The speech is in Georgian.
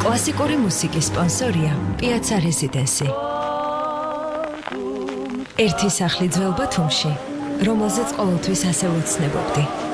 კლასიკური მუსიკის სპონსორია პიაცა რეზიდენსი. ერთი სახლი ძველ ბათუმში, რომელზეც ყოველთვის ასე ვეცნებობდი.